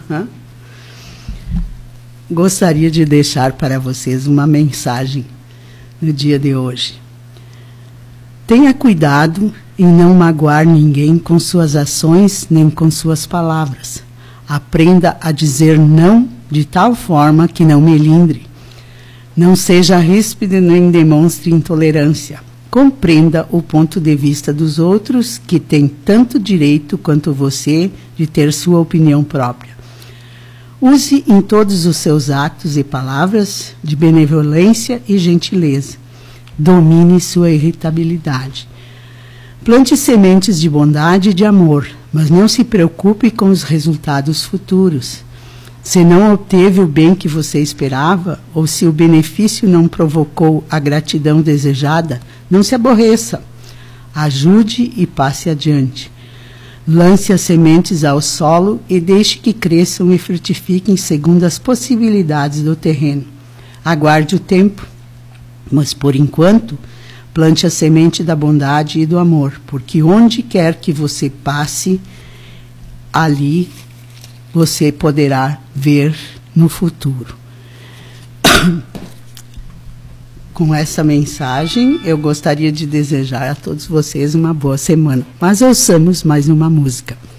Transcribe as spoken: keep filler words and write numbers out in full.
Hã? Gostaria de deixar para vocês uma mensagem no dia de hoje. Tenha cuidado em não magoar ninguém com suas ações nem com suas palavras. Aprenda a dizer não de tal forma que não melindre. Não seja ríspido nem demonstre intolerância. Compreenda o ponto de vista dos outros, que têm tanto direito quanto você de ter sua opinião própria. Use em todos os seus atos e palavras de benevolência e gentileza. Domine sua irritabilidade. Plante sementes de bondade e de amor, mas não se preocupe com os resultados futuros. Se não obteve o bem que você esperava, ou se o benefício não provocou a gratidão desejada, não se aborreça. Ajude e passe adiante. Lance as sementes ao solo e deixe que cresçam e frutifiquem segundo as possibilidades do terreno. Aguarde o tempo, mas por enquanto, plante a semente da bondade e do amor, porque onde quer que você passe, ali você poderá ver no futuro. Com essa mensagem, eu gostaria de desejar a todos vocês uma boa semana. Mas ouçamos mais uma música.